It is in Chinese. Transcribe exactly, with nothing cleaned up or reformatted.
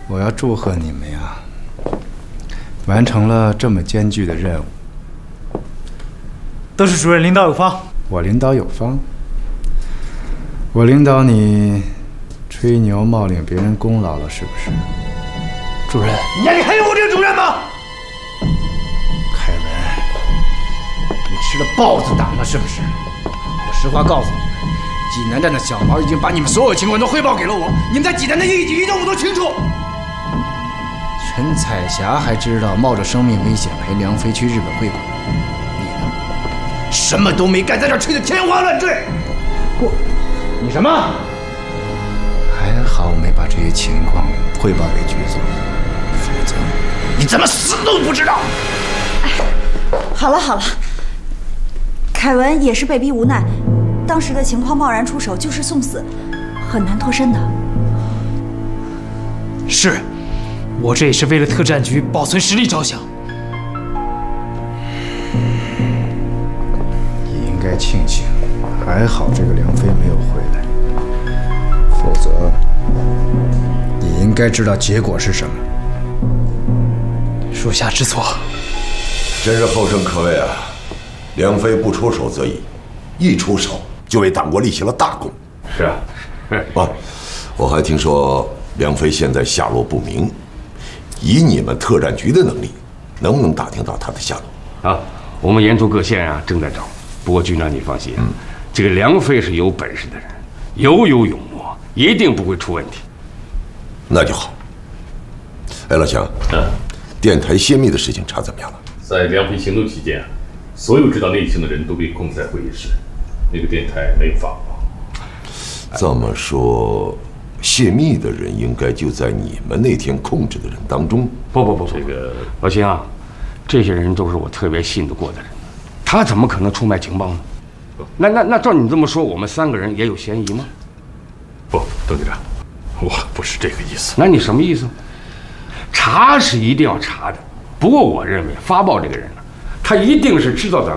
我要祝贺你们呀，完成了这么艰巨的任务。 都是主任领导有方， 我领导有方，我领导你吹牛冒领别人功劳了，是不是？ 主任， 你眼里还有我这个主任吗？凯文，你吃了豹子胆了是不是？我实话告诉你们，济南站的小毛已经把你们所有情况都汇报给了我，你们在济南的一举一动我都清楚。陈彩霞还知道冒着生命危险陪梁飞去日本会馆，你呢？什么都没干，在这吹得天花乱坠。我，你什么？还好没把这些情况汇报给局座，否则你怎么死都不知道。 哎，好了好了，凯文也是被逼无奈，当时的情况贸然出手就是送死，很难脱身的。 是，我这也是为了特战局保存实力着想。 你应该庆幸，还好这个梁飞没有回来，否则你应该知道结果是什么。 属下知错。 真是后生可畏啊！梁飞不出手则已，一出手就为党国立起了大功。 是啊， 啊，我还听说梁飞现在下落不明，以你们特战局的能力，能不能打听到他的下落？ 啊，我们沿途各县啊正在找。不过局长你放心，嗯、这个梁飞是有本事的人，有勇有谋，一定不会出问题。 那就好。哎，老强， 嗯， 电台泄密的事情查怎么样了？ 在梁飞行动期间啊，所有知道内情的人都被控在会议室，那个电台没有发过。 这么说，泄密的人应该就在你们那天控制的人当中。 不不不不， 这个老秦啊，这些人都是我特别信得过的人，他怎么可能出卖情报呢？那那那照你这么说，我们三个人也有嫌疑吗？ 不，邓局长，我不是这个意思。 那你什么意思？查是一定要查的，不过我认为发报这个人呢，他一定是知道咱们